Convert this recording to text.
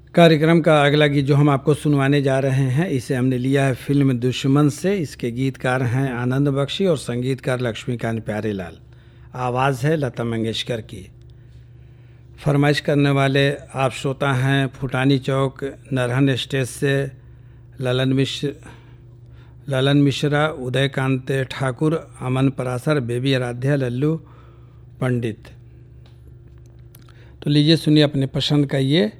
कार्यक्रम का अगला गीत जो हम आपको सुनवाने जा रहे हैं, इसे हमने लिया है फिल्म दुश्मन से। इसके गीतकार हैं आनंद बख्शी और संगीतकार लक्ष्मीकांत प्यारेलाल। आवाज़ है लता मंगेशकर की। फरमाइश करने वाले आप श्रोता हैं फुटानी चौक नरहन स्टेज से ललन मिश्रा, उदयकांत ठाकुर, अमन परासर, बेबी आराध्या, लल्लू पंडित। तो लीजिए सुनिए अपने पसंद का ये